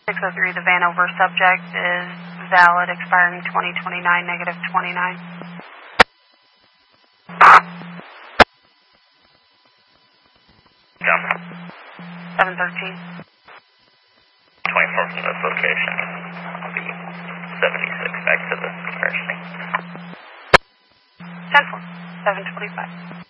603, the Vanover subject is valid, expiring 2029, negative 29. Jump. 713. 24 from this location. I'll be 76 back to the crash scene. 10-4, 725.